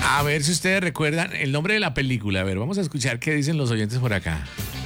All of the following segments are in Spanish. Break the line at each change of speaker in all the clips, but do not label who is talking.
A ver si ustedes recuerdan el nombre de la película. A ver, vamos a escuchar qué dicen los oyentes por acá.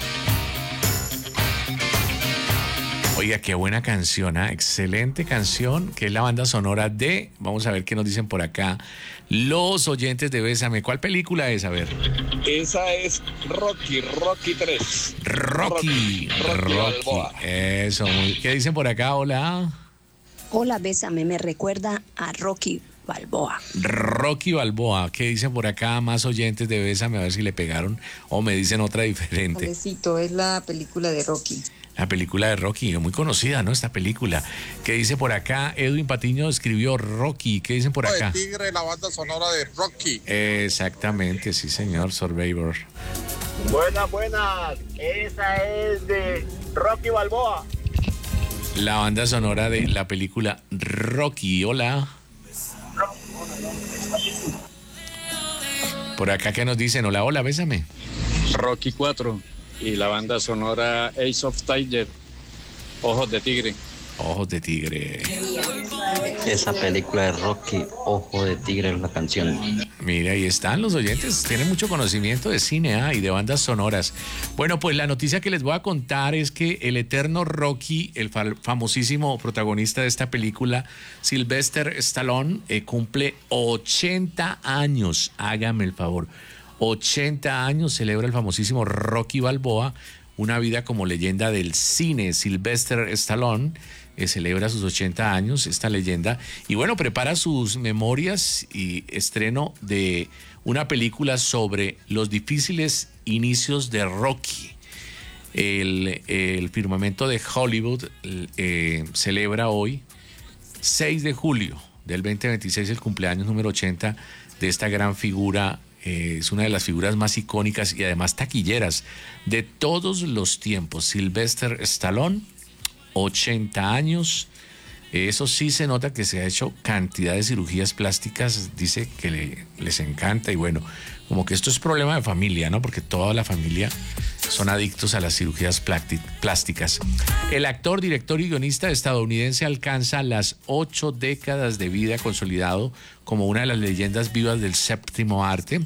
Oiga, qué buena canción, ¿eh? Excelente canción, que es la banda sonora de... Vamos a ver qué nos dicen por acá los oyentes de Bésame. ¿Cuál película es? A ver.
Esa es Rocky 3.
Rocky
Balboa.
Eso, ¿qué dicen por acá? Hola.
Hola, Bésame, me recuerda a Rocky Balboa.
Rocky Balboa, ¿qué dicen por acá más oyentes de Bésame? A ver si le pegaron o me dicen otra diferente.
Pobrecito, es la película de Rocky.
La película de Rocky, muy conocida, ¿no? Esta película. ¿Qué dice por acá? Edwin Patiño escribió Rocky. ¿Qué dicen por acá?
El Tigre, la banda sonora de Rocky.
Exactamente, sí, señor, Survivor.
Buenas. Esa es de Rocky Balboa.
La banda sonora de la película Rocky. Hola. Por acá, ¿qué nos dicen? Hola, bésame.
Rocky 4 y la banda sonora Ace of Tiger, Ojos de Tigre.
Ojos de Tigre.
Esa película de Rocky, Ojo de Tigre, es la canción.
Mira, ahí están los oyentes, tienen mucho conocimiento de cine y de bandas sonoras. Bueno, pues la noticia que les voy a contar es que el eterno Rocky, el famosísimo protagonista de esta película, Sylvester Stallone, cumple 80 años, hágame el favor. 80 años celebra el famosísimo Rocky Balboa, una vida como leyenda del cine. Sylvester Stallone celebra sus 80 años, esta leyenda, y bueno, prepara sus memorias y estreno de una película sobre los difíciles inicios de Rocky. El firmamento de Hollywood celebra hoy, 6 de julio del 2026, el cumpleaños número 80 de esta gran figura. Es una de las figuras más icónicas y además taquilleras de todos los tiempos. Sylvester Stallone, 80 años. Eso sí se nota que se ha hecho cantidad de cirugías plásticas. Dice que les encanta y bueno, como que esto es problema de familia, ¿no? Porque toda la familia son adictos a las cirugías plásticas. El actor, director y guionista estadounidense alcanza las 8 décadas de vida consolidado como una de las leyendas vivas del séptimo arte.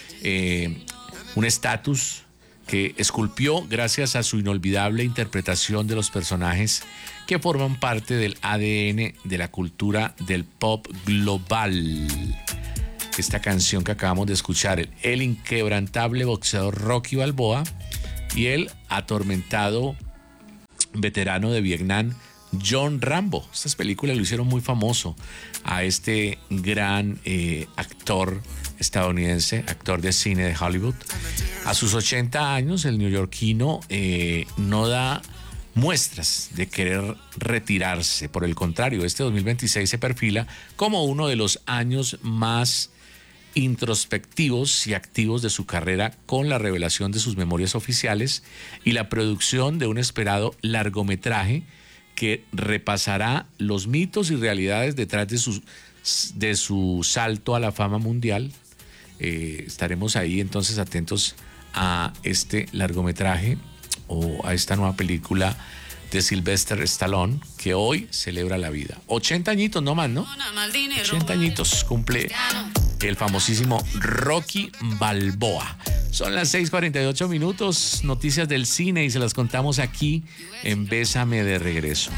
Un estatus que esculpió gracias a su inolvidable interpretación de los personajes que forman parte del ADN de la cultura del pop global. Esta canción que acabamos de escuchar, el inquebrantable boxeador Rocky Balboa y el atormentado veterano de Vietnam, John Rambo. Estas películas lo hicieron muy famoso a este gran actor estadounidense, actor de cine de Hollywood. A sus 80 años, el neoyorquino no da muestras de querer retirarse. Por el contrario, este 2026 se perfila como uno de los años más introspectivos y activos de su carrera, con la revelación de sus memorias oficiales y la producción de un esperado largometraje que repasará los mitos y realidades detrás de su salto a la fama mundial. Estaremos ahí entonces atentos a este largometraje o a esta nueva película de Sylvester Stallone, que hoy celebra la vida. 80 añitos no más, ¿no? 80 añitos cumple el famosísimo Rocky Balboa. Son las 6:48 minutos, noticias del cine y se las contamos aquí en Bésame de Regreso.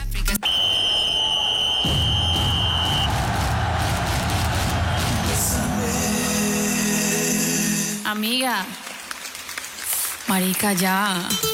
Amiga, marica, ya.